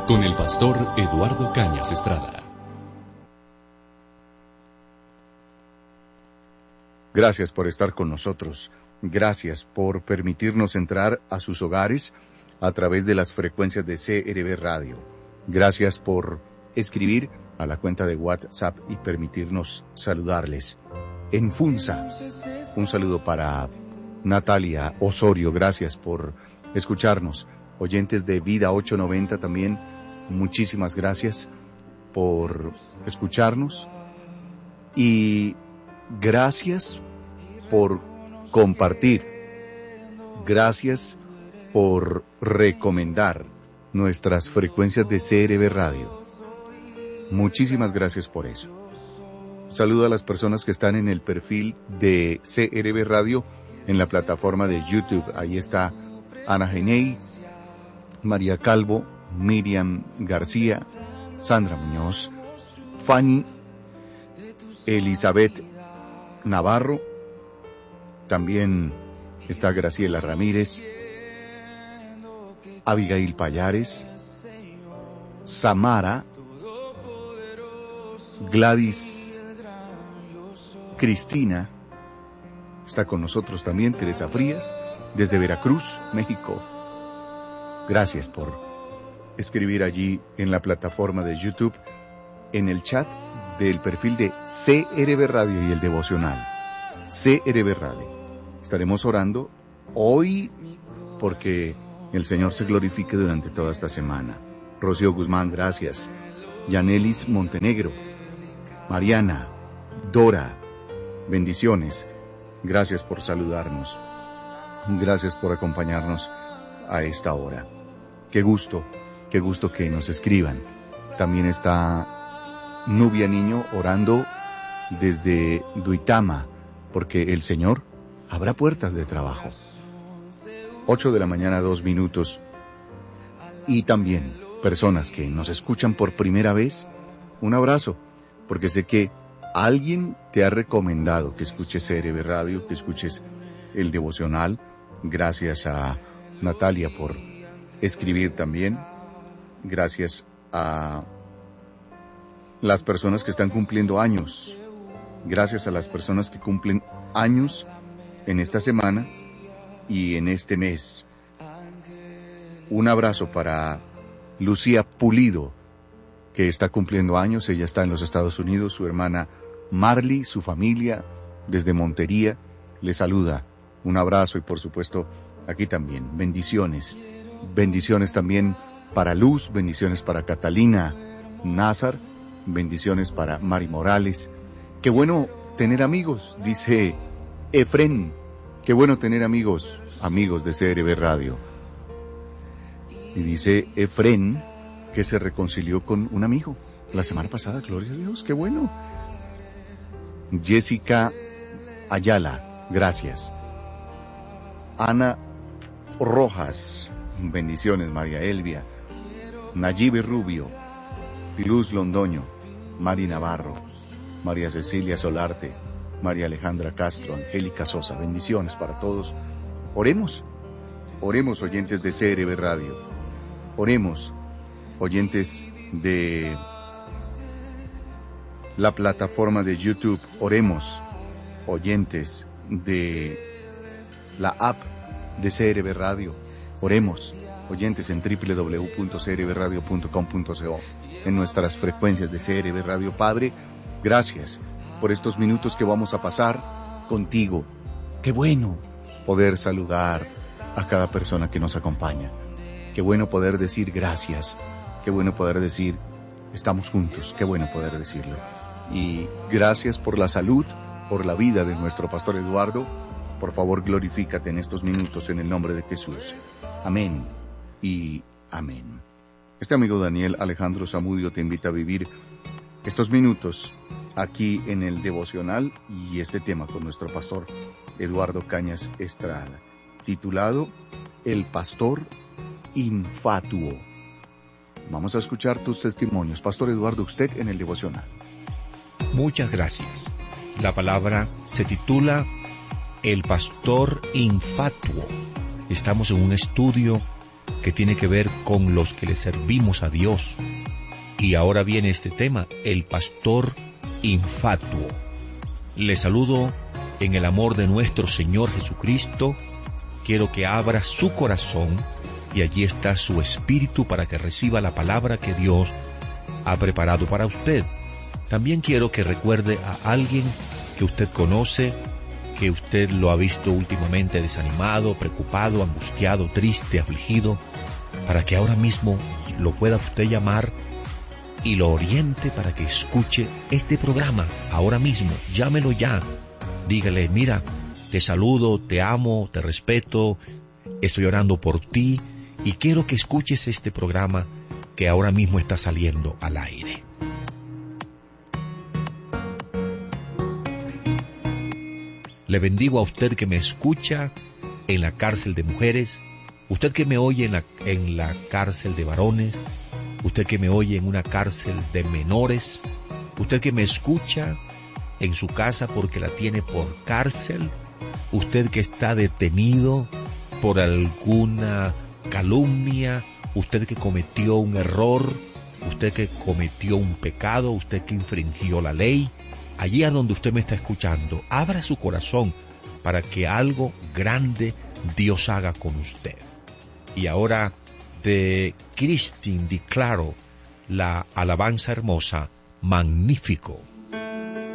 con el pastor Eduardo Cañas Estrada. Gracias por estar con nosotros. Gracias por permitirnos entrar a sus hogares a través de las frecuencias de CRB Radio. Gracias por escribir a la cuenta de WhatsApp y permitirnos saludarles. En Funza, un saludo para Natalia Osorio. Gracias por escucharnos. Oyentes de Vida 890 también, muchísimas gracias por escucharnos. Y gracias por compartir. Gracias por recomendar nuestras frecuencias de CRB Radio. Muchísimas gracias por eso. Saludo a las personas que están en el perfil de CRB Radio en la plataforma de YouTube. Ahí está Ana Genei, María Calvo, Miriam García, Sandra Muñoz, Fanny, Elizabeth Navarro, también está Graciela Ramírez, Abigail Payares, Samara, Gladys, Cristina, está con nosotros también Teresa Frías, desde Veracruz, México. Gracias por escribir allí en la plataforma de YouTube, en el chat del perfil de CRB Radio y el devocional. CRB Radio. Estaremos orando hoy porque el Señor se glorifique durante toda esta semana. Rocío Guzmán, gracias. Yanelis Montenegro, Mariana, Dora, bendiciones. Gracias por saludarnos. Gracias por acompañarnos a esta hora. Qué gusto que nos escriban. También está Nubia Niño orando desde Duitama, porque el Señor habrá puertas de trabajo. 8 de la mañana, 2 minutos. Y también personas que nos escuchan por primera vez, un abrazo, porque sé que alguien te ha recomendado que escuches CRB Radio, que escuches el devocional. Gracias a Natalia por escribir también. Gracias a las personas que están cumpliendo años. Gracias a las personas que cumplen años en esta semana y en este mes. Un abrazo para Lucía Pulido, que está cumpliendo años. Ella está en los Estados Unidos. Su hermana Marley, su familia, desde Montería, le saluda. Un abrazo y por supuesto aquí también. Bendiciones. Bendiciones también para Luz, bendiciones para Catalina Nazar, bendiciones para Mari Morales. Qué bueno tener amigos, dice Efren. Qué bueno tener amigos de CRB Radio. Y dice Efren que se reconcilió con un amigo la semana pasada, gloria a Dios, qué bueno. Jessica Ayala, gracias. Ana Rojas, bendiciones. María Elvia, Nayibe Rubio, Luz Londoño, Mari Navarro, María Cecilia Solarte, María Alejandra Castro, Angélica Sosa, bendiciones para todos. Oremos, oyentes de CRB Radio, oremos, oyentes de la plataforma de YouTube, oremos, oyentes de la app de CRB Radio, oremos, oyentes en www.crbradio.com.co, en nuestras frecuencias de CRB Radio. Padre, gracias por estos minutos que vamos a pasar contigo. Qué bueno poder saludar a cada persona que nos acompaña. Qué bueno poder decir gracias. Qué bueno poder decir estamos juntos. Qué bueno poder decirlo. Y gracias por la salud, por la vida de nuestro pastor Eduardo. Por favor, glorifícate en estos minutos en el nombre de Jesús. Amén y amén. Este amigo Daniel Alejandro Zamudio te invita a vivir estos minutos aquí en el devocional y este tema con nuestro pastor Eduardo Cañas Estrada, titulado El Pastor Infatuo. Vamos a escuchar tus testimonios. Pastor Eduardo, usted en el devocional. Muchas gracias. La palabra se titula El Pastor Infatuo. Estamos en un estudio que tiene que ver con los que le servimos a Dios. Y ahora viene este tema, el pastor infatuo. Le saludo en el amor de nuestro Señor Jesucristo. Quiero que abra su corazón y allí está su espíritu para que reciba la palabra que Dios ha preparado para usted. También quiero que recuerde a alguien que usted conoce, que usted lo ha visto últimamente desanimado, preocupado, angustiado, triste, afligido, para que ahora mismo lo pueda usted llamar y lo oriente para que escuche este programa. Ahora mismo, llámelo ya. Dígale, mira, te saludo, te amo, te respeto, estoy orando por ti y quiero que escuches este programa que ahora mismo está saliendo al aire. Le bendigo a usted que me escucha en la cárcel de mujeres, usted que me oye en la cárcel de varones, usted que me oye en una cárcel de menores, usted que me escucha en su casa porque la tiene por cárcel, usted que está detenido por alguna calumnia, usted que cometió un error, usted que cometió un pecado, usted que infringió la ley, allí a donde usted me está escuchando, abra su corazón para que algo grande Dios haga con usted. Y ahora de Christine Di Claro, la alabanza hermosa, Magnífico.